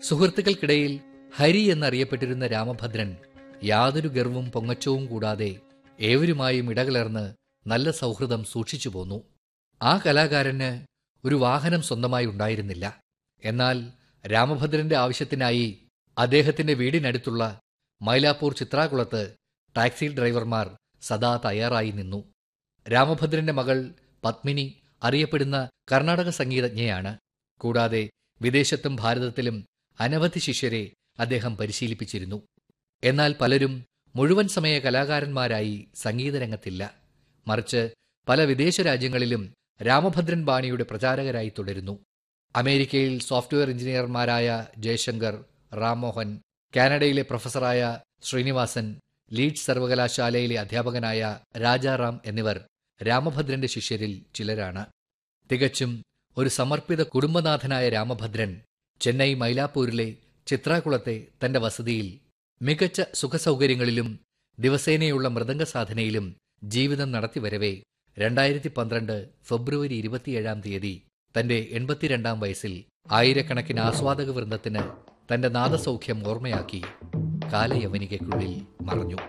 സുഹൃത്തുക്കൾക്കിടയിൽ ഹരി എന്നറിയപ്പെട്ടിരുന്ന രാമഭദ്രൻ യാതൊരു ഗർവും പൊങ്ങച്ചവും കൂടാതെ ഏവരുമായും ഇടകലർന്ന് നല്ല സൗഹൃദം സൂക്ഷിച്ചു പോന്നു. ആ കലാകാരന് ഒരു വാഹനം സ്വന്തമായി ഉണ്ടായിരുന്നില്ല. എന്നാൽ രാമഭദ്രന്റെ ആവശ്യത്തിനായി അദ്ദേഹത്തിന്റെ വീടിനടുത്തുള്ള മൈലാപ്പൂർ ചിത്രാകുളത്ത് ടാക്സി ഡ്രൈവർമാർ സദാ തയ്യാറായി നിന്നു. രാമഭദ്രന്റെ മകൾ പത്മിനി അറിയപ്പെടുന്ന കർണാടക സംഗീതജ്ഞയാണ്. കൂടാതെ വിദേശത്തും ഭാരതത്തിലും അനവധി ശിഷ്യരെ അദ്ദേഹം പരിശീലിപ്പിച്ചിരുന്നു. എന്നാൽ പലരും മുഴുവൻ സമയ കലാകാരന്മാരായി സംഗീതരംഗത്തില്ല. മറിച്ച് പല വിദേശ രാജ്യങ്ങളിലും രാമഭദ്രൻ ബാണിയുടെ പ്രചാരകരായി തുടരുന്നു. അമേരിക്കയിൽ സോഫ്റ്റ്വെയർ എഞ്ചിനീയർമാരായ ജയശങ്കർ, റാംമോഹൻ, കാനഡയിലെ പ്രൊഫസറായ ശ്രീനിവാസൻ, ലീഡ്സ് സർവകലാശാലയിലെ അധ്യാപകനായ രാജാറാം എന്നിവർ രാമഭദ്രന്റെ ശിഷ്യരിൽ ചിലരാണ്. തികച്ചും ഒരു സമർപ്പിത കുടുംബനാഥനായ രാമഭദ്രൻ ചെന്നൈ മൈലാപ്പൂരിലെ ചിത്രാകുളത്തെ തന്റെ വസതിയിൽ മികച്ച സുഖസൗകര്യങ്ങളിലും ദിവസേനയുള്ള മൃദംഗസാധനയിലും ജീവിതം നടത്തിവരവെ 2012 ഫെബ്രുവരി 27 തന്റെ 82 വയസ്സിൽ ആയിരക്കണക്കിന് ആസ്വാദക വൃന്ദത്തിന് തന്റെ നാദസൗഖ്യം ഓർമ്മയാക്കി കാലയവനികയ്ക്കുള്ളിൽ മറഞ്ഞു.